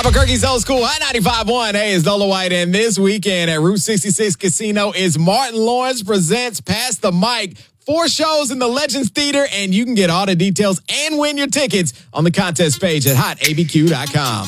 Albuquerque's Old School Hot 95.1. Hey, it's Lola White, and this weekend at Route 66 Casino is Martin Lawrence Presents Pass the Mic. 4 shows in the Legends Theater, and you can get all the details and win your tickets on the contest page at hotabq.com.